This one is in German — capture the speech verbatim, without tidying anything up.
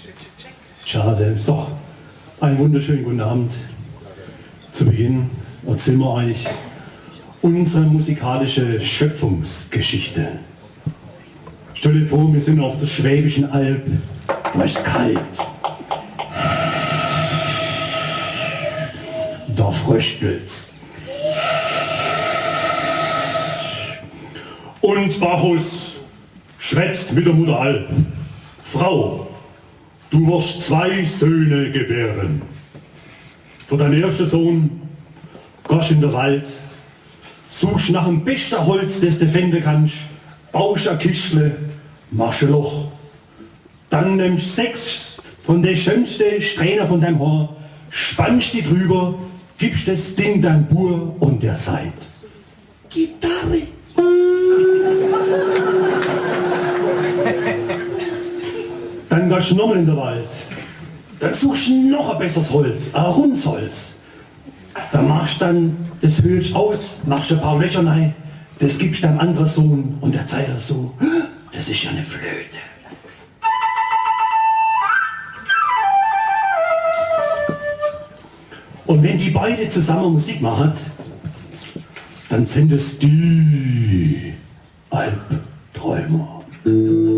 Schade. So, einen wunderschönen guten Abend. Zu Beginn erzählen wir euch unsere musikalische Schöpfungsgeschichte. Stell dir vor, wir sind auf der Schwäbischen Alb. Da ist kalt. Da fröstelt's. Und Bacchus schwätzt mit der Mutter Alp. Frau, du wirst zwei Söhne gebären. Für deinen ersten Sohn gehst in den Wald, suchst nach dem besten Holz, das du finden kannst, baust ein Kistle, machst ein Loch. Dann nimmst du sechs von den schönsten Strähnen von deinem Haar, spannst die drüber, gibst das Ding deinem Bur und der sagt: Gitarre. Dann gehst du nochmal in den Wald. Dann suchst du noch ein besseres Holz, ein Rundsholz. Da machst du dann das Hölsch aus, machst ein paar Löcher rein, das gibst deinem anderen Sohn und der zeigt so: Das ist ja eine Flöte. Und wenn die beide zusammen Musik machen, dann sind es die Albträumer.